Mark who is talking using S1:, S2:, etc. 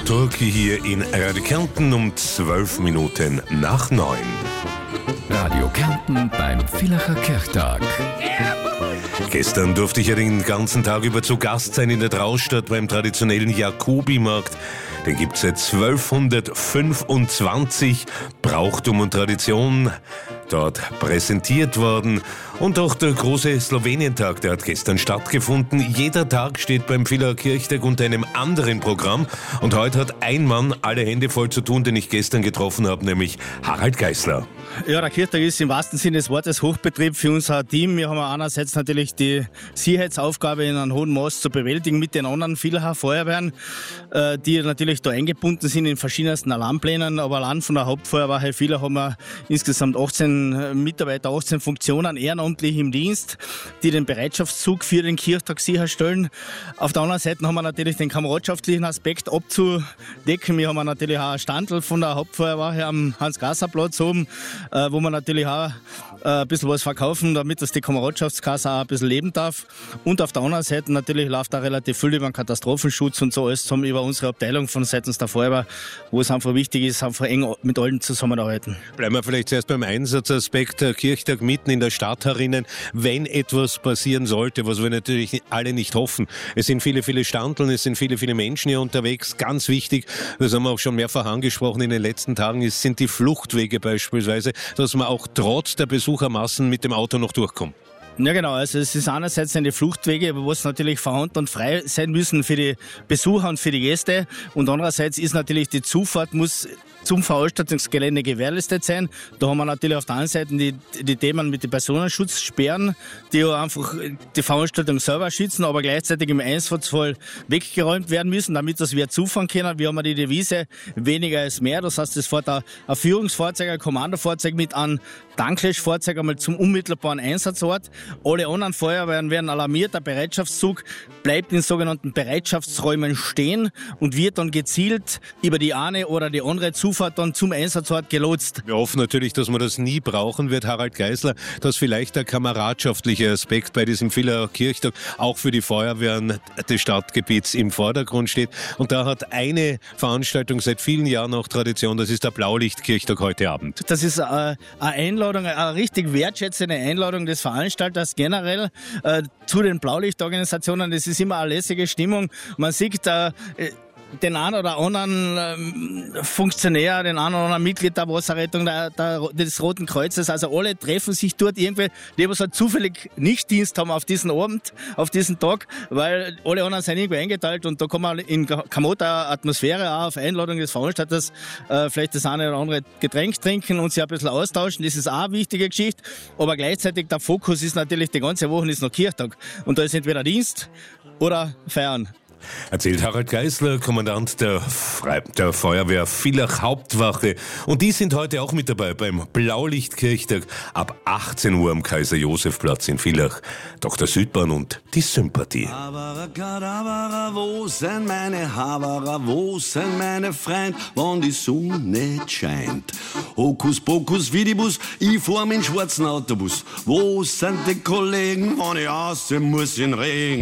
S1: Turki hier in Radio Kärnten um 12 Minuten nach 9.
S2: Radio Kärnten beim Villacher Kirchtag.
S1: Gestern durfte ich ja den ganzen Tag über zu Gast sein in der Traustad beim traditionellen Jakobimarkt. Den gibt es seit 1225, Brauchtum und Tradition dort präsentiert worden. Und auch der große Slowenientag, der hat gestern stattgefunden. Jeder Tag steht beim Villacher Kirchtag unter einem anderen Programm. Und heute hat ein Mann alle Hände voll zu tun, den ich gestern getroffen habe, nämlich Harald Geisler.
S3: Ja, der Kirchtag ist im wahrsten Sinne des Wortes Hochbetrieb für unser Team. Wir haben einerseits natürlich die Sicherheitsaufgabe in einem hohen Maß zu bewältigen mit den anderen Villacher Feuerwehren, die natürlich da eingebunden sind in verschiedensten Alarmplänen. Aber allein von der Hauptfeuerwache Villach haben wir insgesamt 18 Mitarbeiter, 18 Funktionen ehrenamtlich im Dienst, die den Bereitschaftszug für den Kirchtag sicherstellen. Auf der anderen Seite haben wir natürlich den kameradschaftlichen Aspekt abzudecken. Wir haben natürlich auch ein Standel von der Hauptfeuerwache am Hans-Gasser-Platz oben, wo wir natürlich auch ein bisschen was verkaufen, damit das die Kameradschaftskasse auch ein bisschen leben darf. Und auf der anderen Seite natürlich läuft auch relativ viel über den Katastrophenschutz und so alles zusammen über unsere Abteilung von seitens der Feuerwehr, wo es einfach wichtig ist, einfach eng mit allen zusammenarbeiten.
S1: Bleiben wir vielleicht zuerst beim Einsatzaspekt, der Kirchtag mitten in der Stadt herinnen. Wenn etwas passieren sollte, was wir natürlich alle nicht hoffen, es sind viele, viele Standeln, es sind viele, viele Menschen hier unterwegs. Ganz wichtig, das haben wir auch schon mehrfach angesprochen in den letzten Tagen, sind die Fluchtwege beispielsweise, dass man auch trotz der Besuchermassen mit dem Auto noch durchkommt.
S3: Ja genau, also es ist einerseits die Fluchtwege, was natürlich vorhanden und frei sein müssen für die Besucher und für die Gäste, und andererseits ist natürlich die Zufahrt muss zum Veranstaltungsgelände gewährleistet sein. Da haben wir natürlich auf der einen Seite die Themen mit den Personenschutzsperren, die ja einfach die Veranstaltung selber schützen, aber gleichzeitig im Einsatzfall weggeräumt werden müssen, damit das wir zufahren können. Wir haben die Devise, weniger ist mehr. Das heißt, es fährt ein Führungsfahrzeug, ein Kommandofahrzeug mit einem Tanklöschfahrzeug einmal zum unmittelbaren Einsatzort. Alle anderen Feuerwehren werden alarmiert. Der Bereitschaftszug bleibt in sogenannten Bereitschaftsräumen stehen und wird dann gezielt über die eine oder die andere Zufahrt dann zum Einsatzort gelotst.
S1: Wir hoffen natürlich, dass man das nie brauchen wird, Harald Geisler, dass vielleicht der kameradschaftliche Aspekt bei diesem Villacher Kirchtag auch für die Feuerwehren des Stadtgebiets im Vordergrund steht. Und da hat eine Veranstaltung seit vielen Jahren auch Tradition, das ist der Blaulichtkirchtag heute Abend.
S3: Das ist eine Einladung, eine richtig wertschätzende Einladung des Veranstalters generell zu den Blaulichtorganisationen. Das ist immer eine lässige Stimmung. Man sieht den einen oder anderen Funktionär, den einen oder anderen Mitglied der Wasserrettung, des Roten Kreuzes, also alle treffen sich dort irgendwie, die was halt zufällig nicht Dienst haben auf diesen Abend, auf diesen Tag, weil alle anderen sind irgendwie eingeteilt, und da kann man in kamotter Atmosphäre auch auf Einladung des Veranstalters vielleicht das eine oder andere Getränk trinken und sich ein bisschen austauschen. Das ist auch eine wichtige Geschichte, aber gleichzeitig der Fokus ist natürlich die ganze Woche ist noch Kirchtag, und da ist entweder Dienst oder Feiern.
S1: Erzählt Harald Geisler, Kommandant der Feuerwehr Villach Hauptwache. Und die sind heute auch mit dabei beim Blaulichtkirchtag ab 18 Uhr am Kaiser-Josef-Platz in Villach. Dr. Südbahn und die Sympathie.
S4: Abracadabra, wo sind meine Haberer, wo sind meine Freund, wann die Sonne scheint? Hokus pokus vidibus, ich fahr mit schwarzen Autobus. Wo sind die Kollegen, wann ich aussehen muss in Regen?